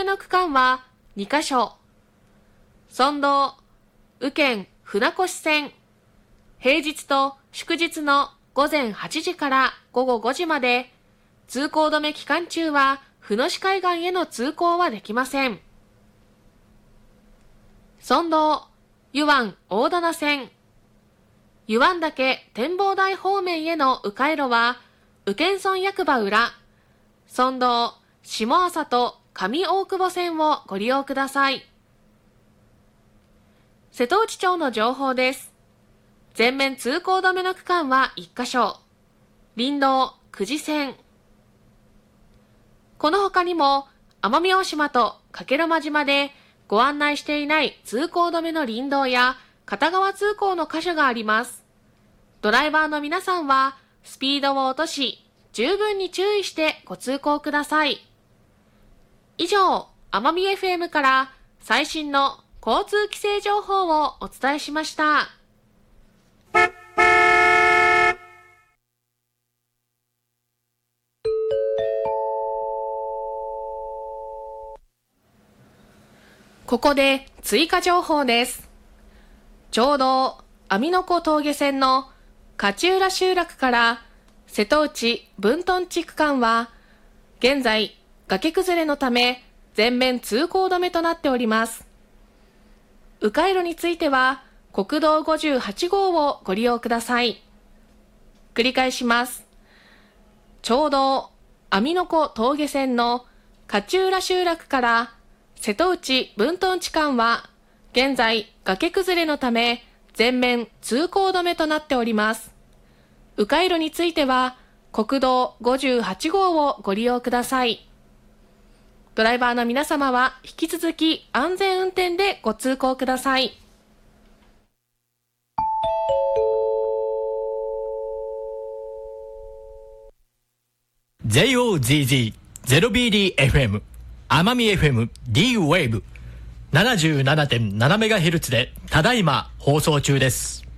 の区間は2カ所。村道、宇検船越線、平日と祝日の午前8時から午後5時まで、通行止め期間中は船越海岸への通行はできません。村道、湯湾大棚線、湯湾岳展望台方面への迂回路は、宇検村役場裏、村道、下浅と上大久保線をご利用ください。瀬戸内町の情報です。全面通行止めの区間は1カ所。林道、久慈線。この他にも、奄美大島と加計呂麻島でご案内していない通行止めの林道や片側通行の箇所があります。ドライバーの皆さんは、スピードを落とし、十分に注意してご通行ください。以上、奄美 FM から最新の交通規制情報をお伝えしました。ここで追加情報です。ちょうど網の子峠線の勝浦集落から瀬戸内分屯地区間は現在崖崩れのため全面通行止めとなっております。迂回路については国道58号をご利用ください。繰り返します。ちょうど網の子峠線の勝浦集落から瀬戸内分屯地間は現在崖崩れのため全面通行止めとなっております。迂回路については国道58号をご利用ください。ドライバーの皆様は引き続き安全運転でご通行ください。 JOZZ0BDFM 奄美 FM D-Wave 77.7MHz でただいま放送中です。